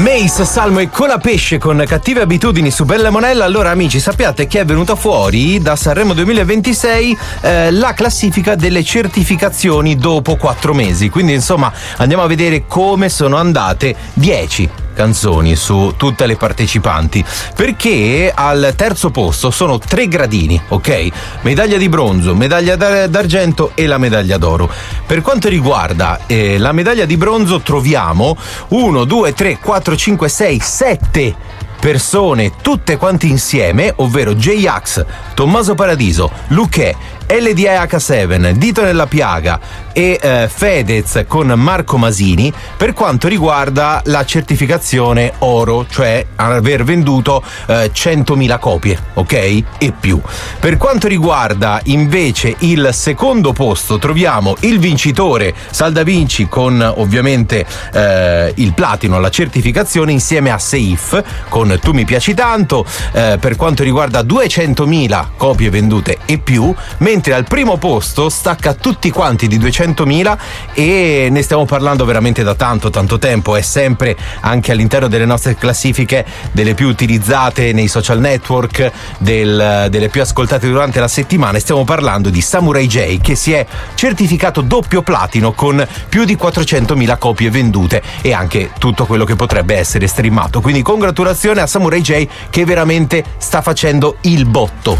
Mace, Salmo e Colapesce con Cattive Abitudini su Bella Monella. Allora amici, sappiate che è venuta fuori da Sanremo 2026 la classifica delle certificazioni dopo 4 mesi. Quindi insomma andiamo a vedere come sono andate 10 canzoni su tutte le partecipanti, perché al terzo posto sono 3 gradini, ok? Medaglia di bronzo, medaglia d'argento e la medaglia d'oro. Per quanto riguarda la medaglia di bronzo troviamo 1, 2, 3, 4, 5, 6, 7 persone tutte quanti insieme, ovvero J-Ax, Tommaso Paradiso, Luché, LDH7, Dito nella Piaga e Fedez con Marco Masini, per quanto riguarda la certificazione oro, cioè aver venduto 100.000 copie, ok? E più. Per quanto riguarda invece il secondo posto troviamo il vincitore Sal Da Vinci con ovviamente il platino, la certificazione, insieme a Seif con Tu mi piaci tanto, per quanto riguarda 200.000 copie vendute e più, mentre al primo posto stacca tutti quanti di 200.000 e ne stiamo parlando veramente da tanto tempo. È sempre anche all'interno delle nostre classifiche delle più utilizzate nei social network, delle più ascoltate durante la settimana. Stiamo parlando di Samurai J, che si è certificato doppio platino con più di 400.000 copie vendute e anche tutto quello che potrebbe essere streamato. Quindi congratulazioni a Samurai J, che veramente sta facendo il botto.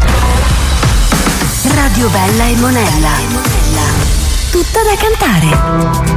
Radio Bella e Monella. Tutta da cantare.